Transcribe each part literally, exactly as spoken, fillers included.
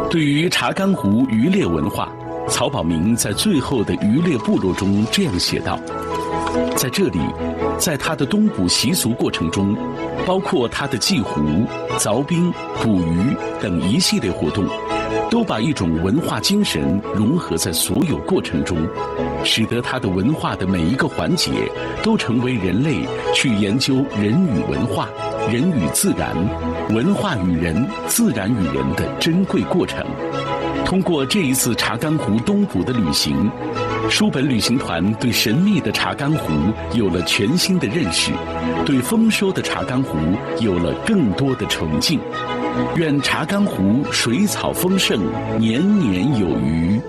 对于查干湖渔猎文化，曹保民在最后的渔猎部落中这样写道：在这里，在他的东捕习俗过程中，包括他的祭湖、凿冰、捕鱼等一系列活动，都把一种文化精神融合在所有过程中，使得他的文化的每一个环节都成为人类去研究人与文化、人与自然、文化与人、自然与人的珍贵过程。通过这一次查干湖东捕的旅行，书本旅行团对神秘的查干湖有了全新的认识，对丰收的查干湖有了更多的崇敬。愿查干湖水草丰盛，年年有余。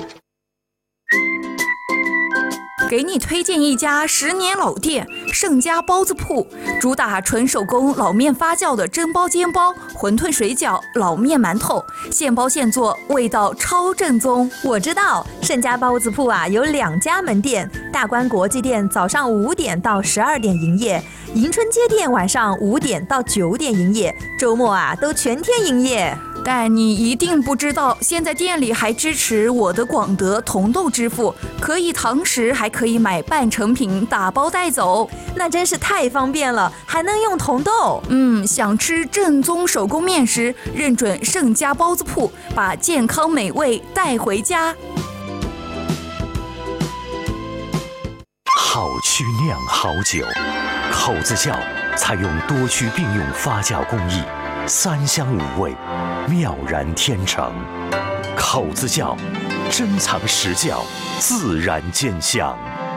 给你推荐一家十年老店——盛家包子铺，主打纯手工老面发酵的蒸包、煎包、馄饨、水饺、老面、馒头，现包现做，味道超正宗。 我知道盛家包子铺啊有两家门店，大观国际店早上五点到十二点营业，迎春街店晚上五点到九点营业，周末啊都全天营业。 但你一定不知道，现在店里还支持我的广德同豆支付，可以堂食，还可以买半成品打包带走， 那真是太方便了，还能用同豆。 嗯，想吃正宗手工面食，认准盛家包子铺，把健康美味带回家。 好曲酿好酒，口子窖采用多区并用发酵工艺，三香五味，妙然天成。口子窖，珍藏实窖，自然见香。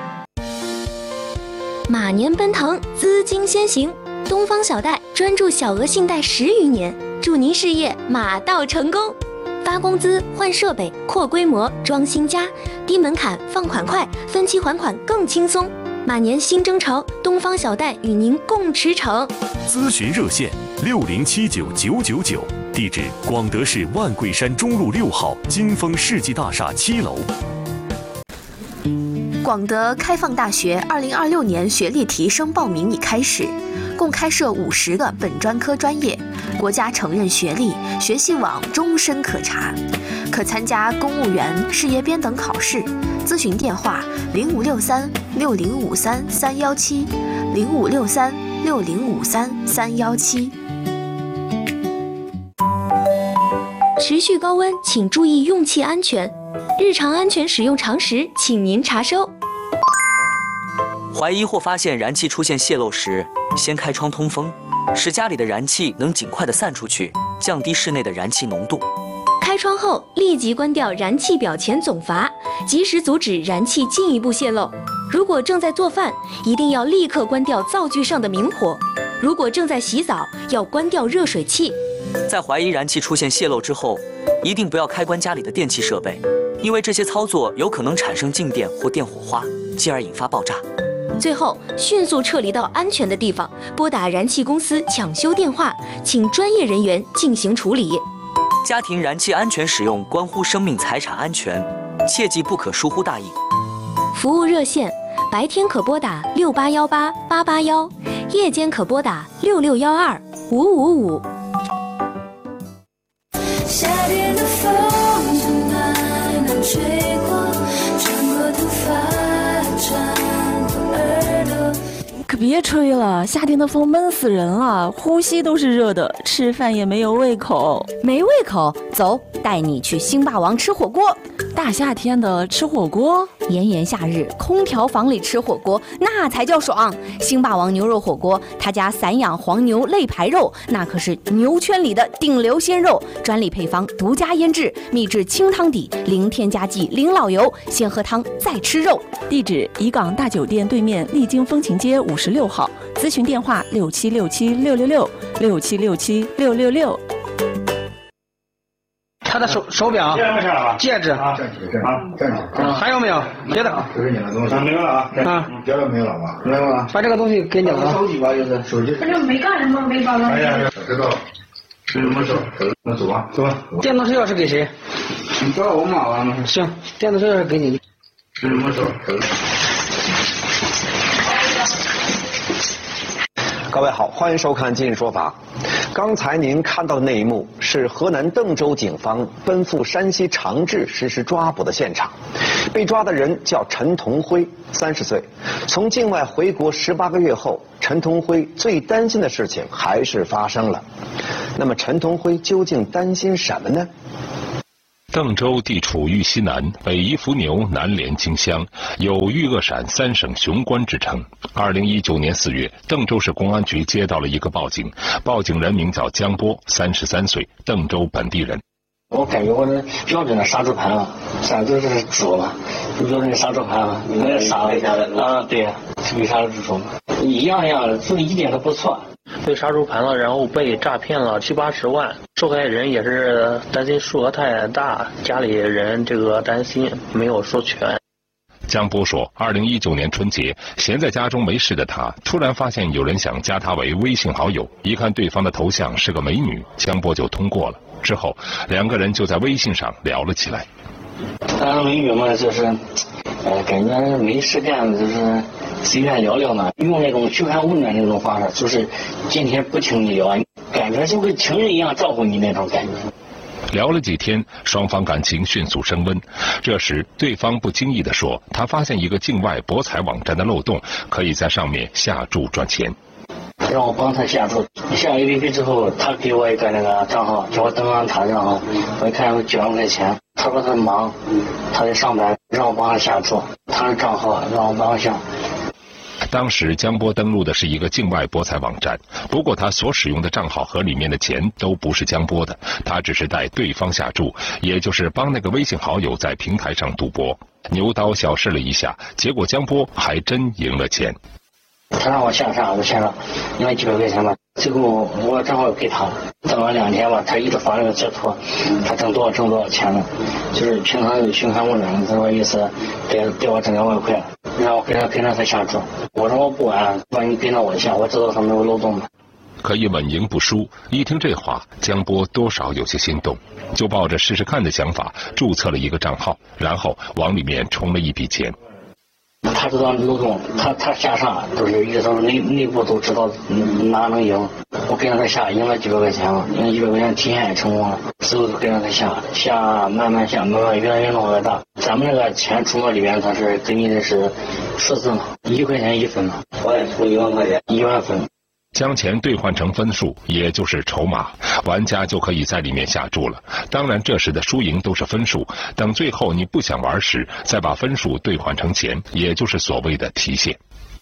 马年奔腾，资金先行，东方小贷专注小额信贷十余年，祝您事业马到成功。发工资、换设备、扩规模、装新家，低门槛，放款快，分期还款更轻松。马年新征潮，东方小贷与您共驰骋。 咨询热线六零七九九九九，地址广德市万桂山中路六号金丰世纪大厦七楼。 广德开放大学二零二六年学历提升报名已开始，共开设五十个本专科专业，国家承认学历，学习网终身可查，可参加公务员、事业编等考试。咨询电话零五六三六零五三三幺七零五六三六零五三三幺七。 持续高温，请注意用气安全。日常安全使用常识，请您查收。 怀疑或发现燃气出现泄漏时，先开窗通风，使家里的燃气能尽快的散出去，降低室内的燃气浓度。 开窗后立即关掉燃气表前总阀，及时阻止燃气进一步泄漏。如果正在做饭，一定要立刻关掉灶具上的明火；如果正在洗澡，要关掉热水器。 在怀疑燃气出现泄漏之后，一定不要开关家里的电器设备，因为这些操作有可能产生静电或电火花，进而引发爆炸。 最后，迅速撤离到安全的地方，拨打燃气公司抢修电话，请专业人员进行处理。 家庭燃气安全使用关乎生命财产安全，切记不可疏忽大意。 服务热线：白天可拨打六八幺八八八幺，夜间可拨打六六幺二五五五。 夏天的风从南南吹过，穿过头发，穿过耳朵。 可别吹了，夏天的风闷死人了，呼吸都是热的，吃饭也没有胃口。 没胃口？走，带你去星霸王吃火锅。 大夏天的吃火锅， 炎炎夏日，空调房里吃火锅那才叫爽。星霸王牛肉火锅，他家散养黄牛肋排肉，那可是牛圈里的顶流鲜肉，专利配方，独家腌制，秘制清汤底，零添加剂，零老油，先喝汤再吃肉。 地址：怡港大酒店对面丽晶风情街五十六号，咨询电话六七六七六六六六七六七六六六。 他的手手表、戒指啊，嗯，还有没有别的？ 就给你了，东西没有了啊，啊，别的没有了吧？没有了。 把这个东西给你了。 手机吧，就是手机。 反正没干什么，没干什么。 哎呀，知道了。是什么事？那走吧，走吧。 电动车钥匙给谁？ 你找我妈吧。 行，电动车钥匙给你。 是什么事？ 各位好，欢迎收看《今日说法》。 刚才您看到的那一幕是河南邓州警方奔赴山西长治实施抓捕的现场。被抓的人叫陈同辉，三十岁。从境外回国十八个月后，陈同辉最担心的事情还是发生了。那么陈同辉究竟担心什么呢？ 邓州地处豫西南，北依伏牛，南连荆襄，有豫鄂陕三省雄关之称。二零一九年四月，邓州市公安局接到了一个报警，报警人名叫江波，三十三岁，邓州本地人。 我感觉我这标准的杀猪盘了，杀都是猪了，标准的杀猪盘了，你那杀了啊？对呀，被杀了猪猪，一样样的，做的一点都不错。 被杀猪盘了，然后被诈骗了七八十万，受害人也是担心数额太大，家里人这个担心没有授权。 江波说，二零一九年春节，闲在家中没事的他，突然发现有人想加他为微信好友，一看对方的头像是个美女，江波就通过了。之后，两个人就在微信上聊了起来。 当美女嘛，就是，呃，感觉没事干，就是随便聊聊嘛，用那种嘘寒问暖那种方式，就是今天不听你聊，感觉就跟情人一样照顾你那种感觉。 聊了几天，双方感情迅速升温。这时，对方不经意地说，他发现一个境外博彩网站的漏洞，可以在上面下注赚钱。 让我帮他下注，下 A P P 之后，他给我一个那个账号，叫我登上他账号，我一看有几万块钱。他说他忙，他在上班，让我帮他下注，他的账号让我帮他下。 当时江波登录的是一个境外博彩网站，不过他所使用的账号和里面的钱都不是江波的，他只是带对方下注，也就是帮那个微信好友在平台上赌博。牛刀小试了一下，结果江波还真赢了钱。 他让我下上，我下上，赢了几百块钱吧。最后我账号给他，等了两天吧，他一直发那个截图，他挣多少挣多少钱了，就是平常嘘寒问暖，他说意思给给我挣两万块，让我跟着跟着他下注。我说我不玩，万一跟着我下，我知道他没有漏洞的。 可以稳赢不输，一听这话，江波多少有些心动，就抱着试试看的想法注册了一个账号，然后往里面充了一笔钱。 他知道漏洞，他他下上都是一直内内部都知道哪能赢。我跟着他下，赢了几百块钱了，赢了几百块钱提现也成功了。之后就跟着他下，下慢慢下，慢慢越来越弄越大。咱们那个钱出到里边，它是给你的是数字嘛，一块钱一分嘛。我也出一万块钱，一万分。 将钱兑换成分数，也就是筹码，玩家就可以在里面下注了。当然，这时的输赢都是分数，等最后你不想玩时，再把分数兑换成钱，也就是所谓的提现。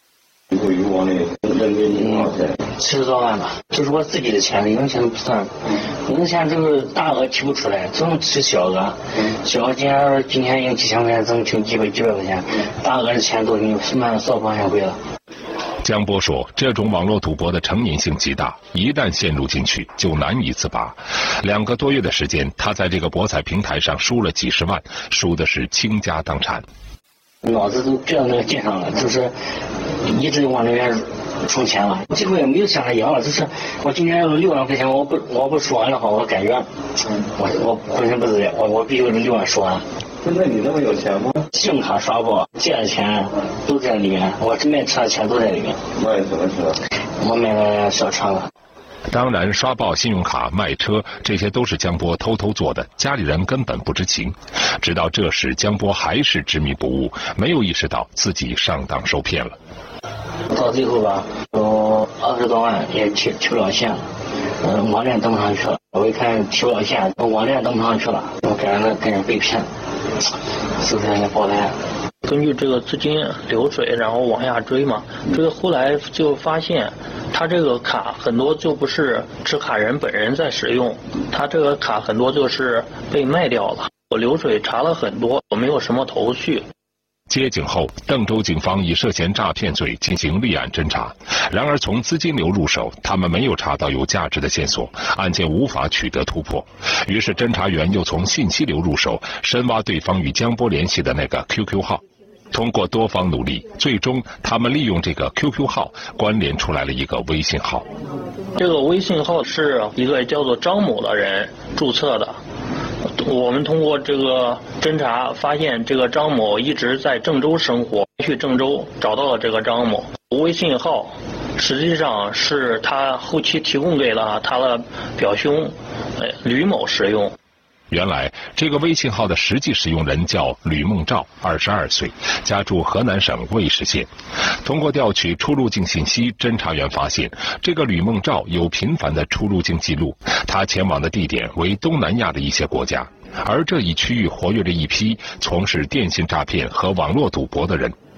七十多万吧，就是我自己的钱，零钱都不算，零钱就是大额提不出来，总是小额。小额今天今天赢几千块钱，总提几百几百块钱，大额的钱都给你慢慢扫保险柜了。 江波说，这种网络赌博的成瘾性极大，一旦陷入进去就难以自拔。两个多月的时间，他在这个博彩平台上输了几十万，输的是倾家荡产。 脑子都这样的进上了，就是一直往那边充钱了，几乎也没有想着赢了，就是我今天有六万块钱，我不我不输完的话，我感觉我我浑身不自在，我我必须有这六万输完。 现在你那么有钱吗？ 信用卡刷爆，借的钱都在里面，我卖车的钱都在里面。 卖什么车？ 我买了小车了。 当然，刷爆信用卡、卖车，这些都是江波偷偷做的，家里人根本不知情。直到这时，江波还是执迷不悟，没有意识到自己上当受骗了。 到最后吧，有二十多万也提提不了现了，呃，网恋登不上去了。我一看提不了现，网恋登不上去了，我感觉跟人被骗，是不是也爆单？ 根据这个资金流水，然后往下追嘛，追后来就发现，他这个卡很多就不是持卡人本人在使用，他这个卡很多就是被卖掉了。我流水查了很多，我没有什么头绪。 接警后，邓州警方以涉嫌诈骗罪进行立案侦查。然而，从资金流入手，他们没有查到有价值的线索，案件无法取得突破。于是，侦查员又从信息流入手，深挖对方与江波联系的那个 Q Q 号。通过多方努力，最终他们利用这个 Q Q 号关联出来了一个微信号。 这个微信号是一个叫做张某的人注册的。我们通过这个侦查发现，这个张某一直在郑州生活，去郑州找到了这个张某。微信号实际上是他后期提供给了他的表兄，呃，吕某使用。 原来，这个微信号的实际使用人叫吕梦照，二十二岁，家住河南省尉氏县。通过调取出入境信息，侦查员发现，这个吕梦照有频繁的出入境记录，他前往的地点为东南亚的一些国家，而这一区域活跃着一批从事电信诈骗和网络赌博的人。